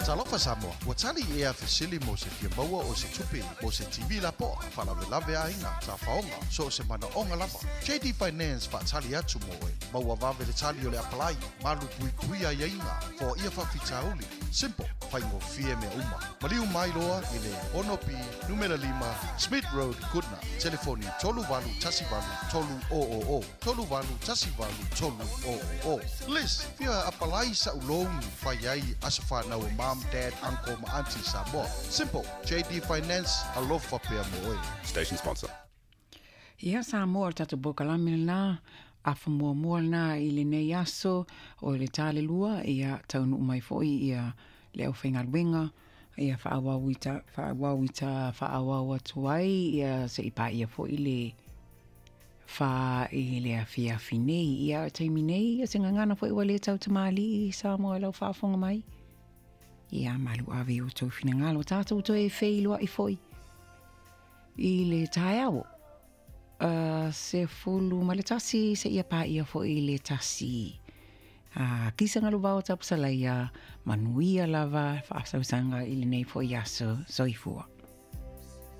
Talofa Samoa, ua tali ea fesili mo se fia maua o se tupi, mo se TV la po, whalawelawe a inga, ta whaonga, so se mana onga lava. JD Finance wha tali atu mo e, maua wawe le tali o le apalai, malu pui pui a inga, fo ia whawhitauli. Simple, whaingo fie me uma. Maliu mai loa i le Onopi, numera 5, Smith Road, Goodna, telefoni tolu walu tasiwalu, tolu o. Tolu walu tasiwalu, tolu o. Liz, fia apalai sa ulongi, whaiai asafa na o mom, dad, uncle, ma auntie Samoa. Simple, JD Finance, alofa pia moe. Station sponsor. Ia Samoa tatu bokalami na afa mua na i le nei aso o le tale lua ia taunu umai foi ia leo whaingaruenga ia whaawawita tuai ia se ipa ia foi le wha i le awhia finei ia taimi nei ia se ngangana foi wa le tau tamali i Samoa lau whaafonga mai ia malu awe o tau finangalo tātou to e whailua i foi i le tae awo se fulu ma le tasi se ia pa ia fo i le tasi. Kisa ngalo wao tapusala ia manuia lava whaasawsanga i le nei fo ia soifua.